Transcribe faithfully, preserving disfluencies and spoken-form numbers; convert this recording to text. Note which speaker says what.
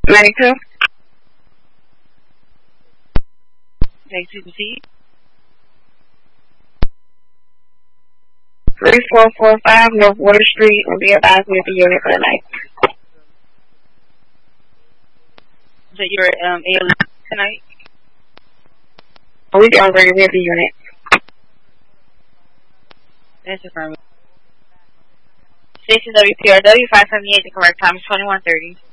Speaker 1: ninety-two.
Speaker 2: Take two to see.
Speaker 1: three four four five North Water Street and be advised me of the unit for the night.
Speaker 2: So you're um A L tonight?
Speaker 1: We can bring with the unit.
Speaker 2: That's affirmative. Station W P R W five seventy-eight, the correct time is twenty-one thirty.